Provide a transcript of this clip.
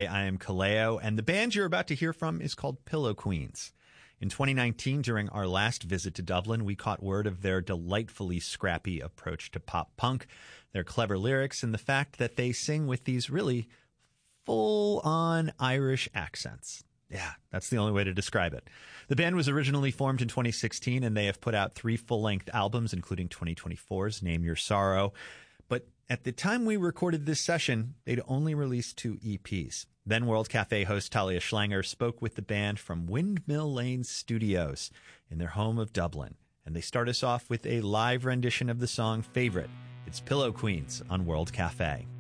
I am Kaleo, and the band you're about to hear from is called Pillow Queens. In 2019, during our last visit to Dublin, we caught word of their delightfully scrappy approach to pop punk, their clever lyrics, and the fact that they sing with these really full-on Irish accents. Yeah, that's the only way to describe it. The band was originally formed in 2016, and they have put out 3 full-length albums, including 2024's Name Your Sorrow. But at the time we recorded this session, they'd only released 2 EPs. Then World Cafe host Talia Schlanger spoke with the band from Windmill Lane Studios in their home of Dublin. And they start us off with a live rendition of the song Favorite. It's Pillow Queens on World Cafe.